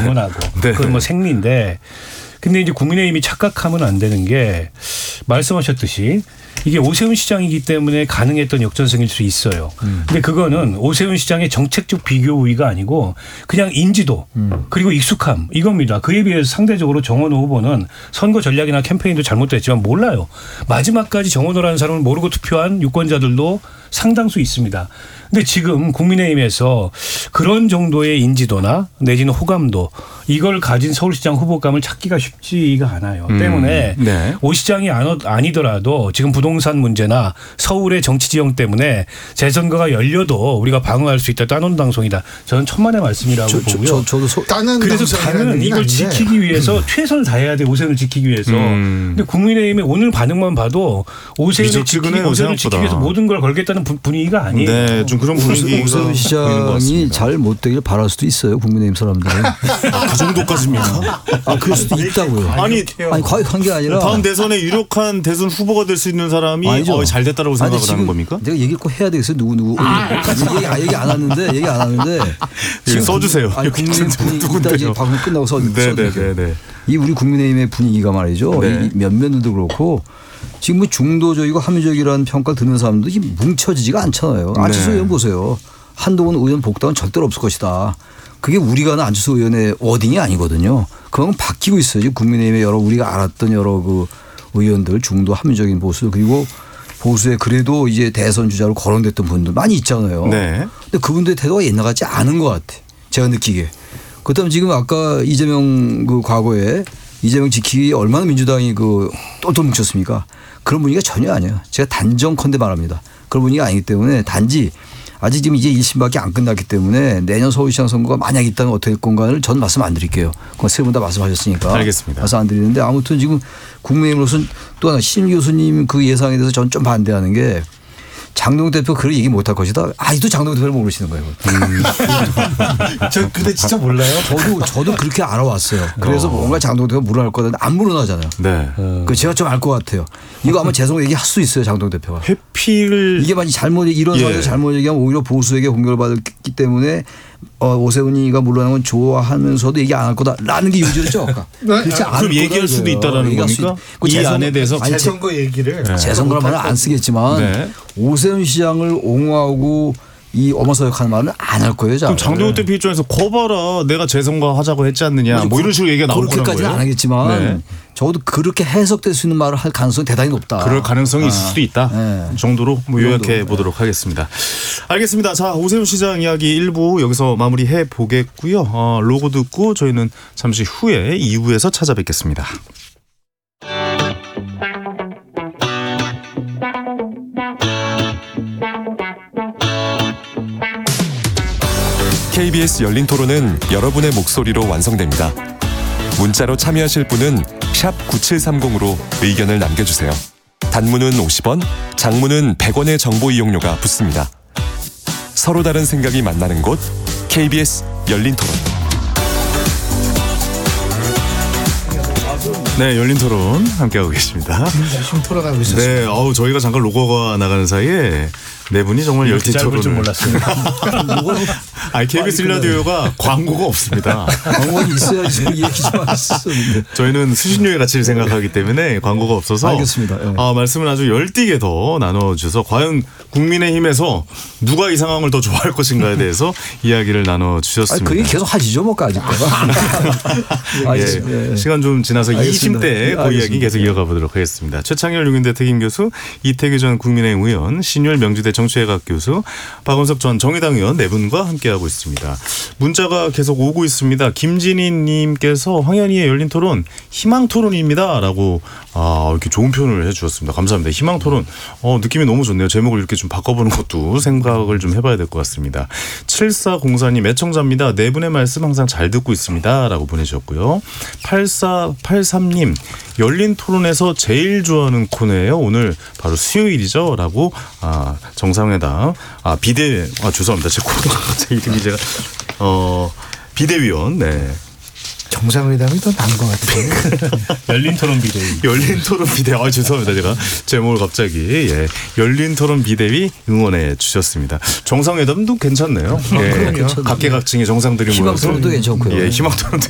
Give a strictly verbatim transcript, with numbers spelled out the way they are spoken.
응원하고 네. 그건 뭐 생리인데 근데 이제 국민의힘이 착각하면 안 되는 게 말씀하셨듯이 이게 오세훈 시장이기 때문에 가능했던 역전승일 수 있어요. 음. 근데 그거는 오세훈 시장의 정책적 비교 우위가 아니고 그냥 인지도 음. 그리고 익숙함 이겁니다. 그에 비해서 상대적으로 정원호 후보는 선거 전략이나 캠페인도 잘못됐지만 몰라요. 마지막까지 정원호라는 사람을 모르고 투표한 유권자들도 상당수 있습니다. 근데 지금 국민의힘에서 그런 정도의 인지도나 내지는 호감도 이걸 가진 서울시장 후보감을 찾기가 쉽지가 않아요. 음. 때문에 네. 오 시장이 아니더라도 지금 부동산 문제나 서울의 정치 지형 때문에 재선거가 열려도 우리가 방어할 수 있다. 따놓은 방송이다. 저는 천만의 말씀이라고 저, 보고요. 저, 저도 소, 그래서 당은 이걸 아닌데. 지키기 위해서 음. 최선을 다해야 돼. 오세훈을 지키기 위해서. 음. 근데 국민의힘의 오늘 반응만 봐도 오세훈을 지키기, 오세훈을 지키기 위해서 모든 걸 걸겠다는 분위기가 아니에요. 네, 좀 그런 분위기. 오세훈 시장이 잘 못되길 바랄 수도 있어요. 국민의힘 사람들은. 아, 그 정도까지입니까? 아, 그럴 수도 있다고요. 아니, 아니 과격한 게 아니라 다음 대선에 유력한 대선 후보가 될 수 있는 사람이 어, 잘 됐다라고 생각을 하는 겁니까? 내가 얘기 꼭 해야 되겠어요. 누구 누구. 아, 얘기, 얘기 안 하는데 얘기 안 하는데 지금 써주세요. 아니 국민의힘 분위기 이따 이제 방송 끝나고 써. 네네네. 이 우리 국민의힘의 분위기가 말이죠. 네. 이 면면들도 그렇고. 지금 뭐 중도적이고 합리적이라는 평가 듣는 사람도 뭉쳐지지가 않잖아요. 네. 안철수 의원 보세요. 한동훈 의원 복당은 절대로 없을 것이다. 그게 우리가 아는 안철수 의원의 워딩이 아니거든요. 그건 바뀌고 있어요. 지금 국민의힘의 여러 우리가 알았던 여러 그 의원들 중도 합리적인 보수 그리고 보수에 그래도 이제 대선 주자로 거론됐던 분들 많이 있잖아요. 네. 근데 그분들의 태도가 옛날 같지 않은 것 같아. 제가 느끼기에. 그렇다면 지금 아까 이재명 그 과거에 이재명 지키기 얼마나 민주당이 그 똘똘 뭉쳤습니까? 그런 분위기가 전혀 아니에요. 제가 단정컨대 말합니다. 그런 분위기가 아니기 때문에 단지 아직 지금 이제 일 심밖에 안 끝났기 때문에 내년 서울시장 선거가 만약 있다면 어떻게 될 건가를 전 말씀 안 드릴게요. 그건 세 분 다 말씀하셨으니까. 알겠습니다. 말씀 안 드리는데 아무튼 지금 국민의힘으로서는 또 하나 신 교수님 그 예상에 대해서 전 좀 반대하는 게 장동훈 대표 그런 얘기 못할 것이다. 아직도 장동훈 대표를 모르시는 거예요. 음. 저 근데 진짜 몰라요. 저도 저도 그렇게 알아왔어요. 그래서 어. 뭔가 장동훈 대표가 물어날 거다. 안 물어나잖아요. 네. 그 제가 좀 알 것 같아요. 이거 아마 재선 얘기할 수 있어요. 장동훈 대표가. 회피를 이게 만약 잘못 이런 상황에서 예. 잘못 얘기하면 오히려 보수에게 공격을 받기 때문에 어, 오세훈이가 물러나는 건 좋아하면서도 얘기 안 할 거다라는 게 요지였죠. 그렇지 않을 그럼 얘기할 수도 있다라는 겁니까? 이 재선, 안에 대해서 아니, 재선거 얘기를 네. 재선거란 말은 안 쓰겠지만 네. 오세훈 시장을 옹호하고 이 어머서역하는 말은 안 할 거예요. 그럼 장동훈 대표 입장에서 거봐라 내가 재선거 하자고 했지 않느냐 뭐 이런 식으로 얘기가 나올 거라는 거예요. 그렇게까지는 안 하겠지만 네. 적어도 그렇게 해석될 수 있는 말을 할 가능성이 대단히 높다. 그럴 가능성이 아. 있을 수도 있다. 네. 정도로 뭐 요약해 정도. 보도록 네. 하겠습니다. 알겠습니다. 자 오세훈 시장 이야기 일부 여기서 마무리해 보겠고요. 어, 로고 듣고 저희는 잠시 후에 이 부에서 찾아뵙겠습니다. 케이비에스 열린 토론은 여러분의 목소리로 완성됩니다. 문자로 참여하실 분은 샵 구칠삼공으로 의견을 남겨주세요. 단문은 오십 원, 장문은 백 원의 정보 이용료가 붙습니다. 서로 다른 생각이 만나는 곳 케이비에스 열린 토론. 네, 열린 토론 함께하고 계십니다. 열심히 토론하고 있었습니다. 네, 어우 저희가 잠깐 로고가 나가는 사이에 네 분이 정말 열띤 토론을. 줄 몰랐습니다. 아, 케이비에스 라디오가 광고가 없습니다. 광고가 있어야지 얘기 좀 하셨었는데. 저희는 수신료의 가치를 생각하기 때문에 광고가 없어서. 알겠습니다. 네. 아, 말씀을 아주 열띠게 더 나눠주셔서 과연 국민의힘에서 누가 이 상황을 더 좋아할 것인가에 대해서 이야기를 나눠주셨습니다. 그 얘기 계속 하시죠, 뭐 까짓거가. 예, 시간 좀 지나서 이 심 때 그 이야기 계속 이어가 보도록 하겠습니다. 최창열 용인대 특임 교수, 이태규 전 국민의힘 의원, 신율 명주대 정치외학 교수, 박원석 전 정의당 의원 네 분과 함께하고 있습니다. 문자가 계속 오고 있습니다. 김진희 님께서 황현희의 열린 토론 희망 토론입니다 라고 아, 이렇게 좋은 표현을 해주셨습니다. 감사합니다. 희망 토론 어, 느낌이 너무 좋네요. 제목을 이렇게 좀 바꿔보는 것도 생각을 좀 해봐야 될 것 같습니다. 칠사공사 님 애청자입니다. 네 분의 말씀 항상 잘 듣고 있습니다 라고 보내주셨고요. 팔사팔삼 님 열린 토론에서 제일 좋아하는 코너예요. 오늘 바로 수요일이죠 라고 아, 정상회담 아 비대 아 죄송합니다. 제 코너 제 이름이 제가 어 비대위원 네. 정상회담이 더 나은 것 같아요. 열린 토론 비대위. 열린 토론 비대위. 아, 죄송합니다. 제가 제목을 갑자기 예. 열린 토론 비대위 응원해 주셨습니다. 정상회담도 괜찮네요. 예. 각계각층의 정상들이 모여서 희망 토론도 괜찮고요. 예, 희망 토론도